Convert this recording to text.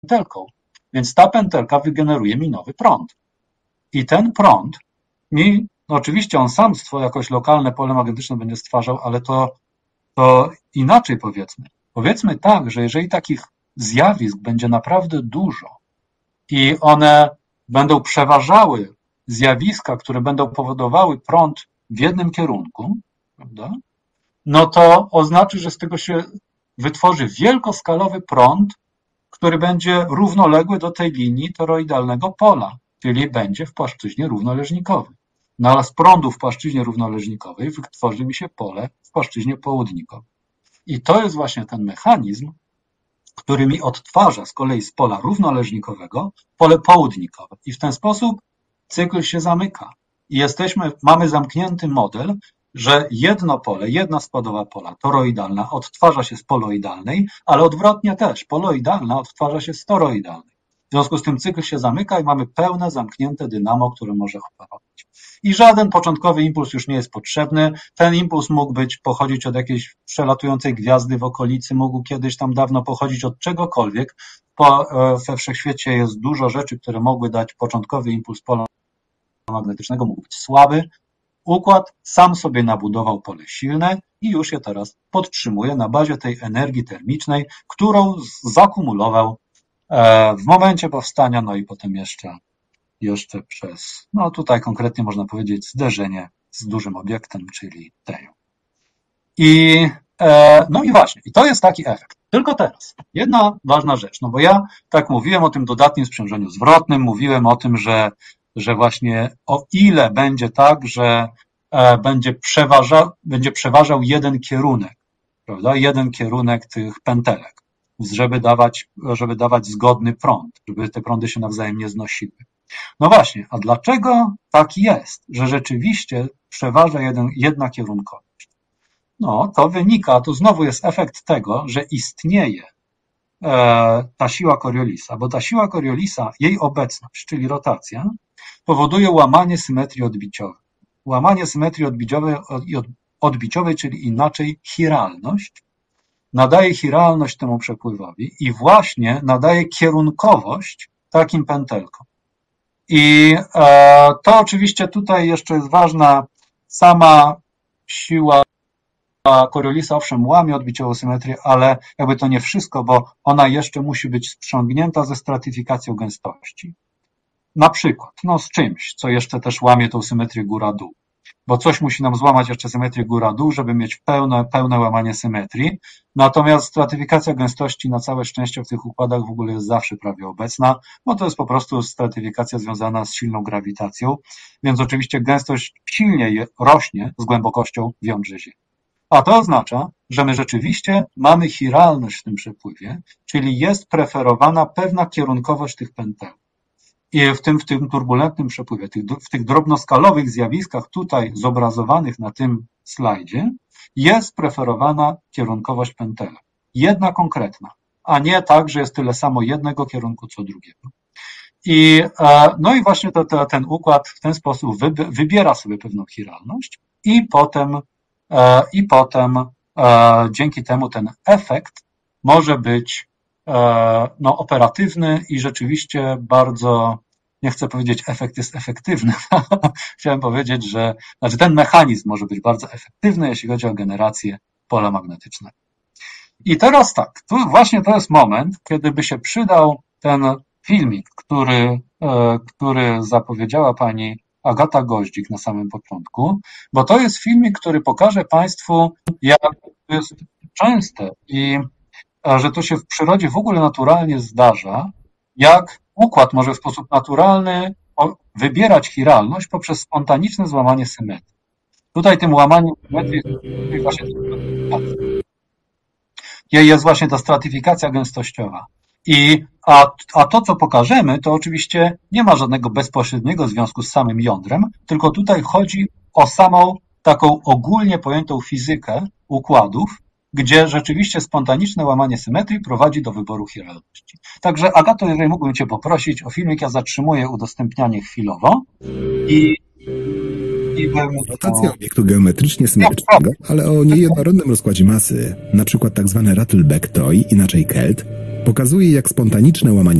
pętelką. Więc ta pętelka wygeneruje mi nowy prąd. I ten prąd no oczywiście on sam jakoś lokalne pole magnetyczne będzie stwarzał, ale to inaczej powiedzmy. Powiedzmy tak, że jeżeli takich zjawisk będzie naprawdę dużo i one będą przeważały zjawiska, które będą powodowały prąd w jednym kierunku, prawda? No to oznacza, że z tego się wytworzy wielkoskalowy prąd, który będzie równoległy do tej linii toroidalnego pola, czyli będzie w płaszczyźnie równoleżnikowej. No ale z prądu w płaszczyźnie równoleżnikowej wytworzy mi się pole w płaszczyźnie południkowej. I to jest właśnie ten mechanizm, który mi odtwarza z kolei z pola równoleżnikowego pole południkowe. I w ten sposób cykl się zamyka. I mamy zamknięty model, że jedno pole, jedna składowa pola toroidalna odtwarza się z poloidalnej, ale odwrotnie też, poloidalna odtwarza się z toroidalnej. W związku z tym cykl się zamyka i mamy pełne, zamknięte dynamo, które może operować. I żaden początkowy impuls już nie jest potrzebny. Ten impuls mógł pochodzić od jakiejś przelatującej gwiazdy w okolicy, mógł kiedyś tam dawno pochodzić od czegokolwiek. We wszechświecie jest dużo rzeczy, które mogły dać początkowy impuls pola magnetycznego, mógł być słaby. Układ sam sobie nabudował pole silne i już je teraz podtrzymuje na bazie tej energii termicznej, którą zakumulował w momencie powstania, no i potem jeszcze przez, no tutaj konkretnie można powiedzieć zderzenie z dużym obiektem, czyli Teją. No i właśnie, i to jest taki efekt. Tylko teraz, jedna ważna rzecz, no bo ja tak mówiłem o tym dodatnim sprzężeniu zwrotnym, mówiłem o tym, że właśnie o ile będzie tak, że będzie przeważał jeden kierunek, prawda? Jeden kierunek tych pętelek, żeby dawać zgodny prąd, żeby te prądy się nawzajem nie znosiły. No właśnie, a dlaczego tak jest, że rzeczywiście przeważa jedna kierunkowość? No, to znowu jest efekt tego, że istnieje ta siła Coriolisa, bo ta siła Coriolisa, jej obecność, czyli rotacja, powoduje łamanie symetrii odbiciowej. Łamanie symetrii odbiciowej, czyli inaczej chiralność, nadaje chiralność temu przepływowi i właśnie nadaje kierunkowość takim pętelkom. I to oczywiście tutaj jeszcze jest ważna sama siła Coriolisa, owszem, łamie odbiciową symetrię, ale jakby to nie wszystko, bo ona jeszcze musi być sprzęgnięta ze stratyfikacją gęstości. Na przykład, no z czymś, co jeszcze też łamie tą symetrię góra-dół. Bo coś musi nam złamać jeszcze symetrię góra-dół, żeby mieć pełne łamanie symetrii. Natomiast stratyfikacja gęstości na całe szczęście w tych układach w ogóle jest zawsze prawie obecna, bo to jest po prostu stratyfikacja związana z silną grawitacją, więc oczywiście gęstość silniej rośnie z głębokością w jądrze Ziemi. A to oznacza, że my rzeczywiście mamy chiralność w tym przepływie, czyli jest preferowana pewna kierunkowość tych pętel. I w tym turbulentnym przepływie, w tych drobnoskalowych zjawiskach tutaj zobrazowanych na tym slajdzie jest preferowana kierunkowość pętelek. Jedna konkretna, a nie tak, że jest tyle samo jednego kierunku co drugiego. No i właśnie ten układ w ten sposób wybiera sobie pewną chiralność i potem dzięki temu ten efekt może być operatywny i rzeczywiście bardzo, nie chcę powiedzieć efekt jest efektywny, chciałem powiedzieć, że ten mechanizm może być bardzo efektywny, jeśli chodzi o generację pola magnetycznego. I teraz tak, właśnie to jest moment, kiedy by się przydał ten filmik, który zapowiedziała pani Agata Goździk na samym początku, bo to jest filmik, który pokaże Państwu, jak to jest częste i że to się w przyrodzie w ogóle naturalnie zdarza, jak układ może w sposób naturalny wybierać chiralność poprzez spontaniczne złamanie symetrii. Tutaj tym łamaniem symetrii jest właśnie ta stratyfikacja gęstościowa. A to, co pokażemy, to oczywiście nie ma żadnego bezpośredniego związku z samym jądrem, tylko tutaj chodzi o samą taką ogólnie pojętą fizykę układów, gdzie rzeczywiście spontaniczne łamanie symetrii prowadzi do wyboru chiralności. Także Agato, jeżeli mógłbym Cię poprosić o filmik, ja zatrzymuję udostępnianie chwilowo Rotacja obiektu geometrycznie symetrycznego, ale o niejednorodnym rozkładzie masy, np. tzw. Rattleback Toy, inaczej KELT, Pokazuje, jak spontaniczne łamanie